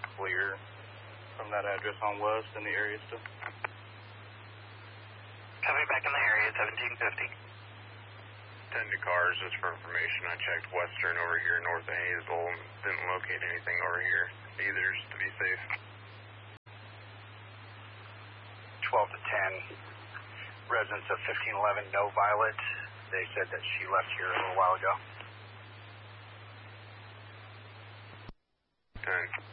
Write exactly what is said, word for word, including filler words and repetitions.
clear from that address on West in the area still. Company back in the area, seventeen fifty. ten to cars, just for information. I checked Western over here north of Hazel and didn't locate anything over here either, just to be safe. twelve to ten. Residents of fifteen eleven, no Violet. They said that she left here a little while ago. ten.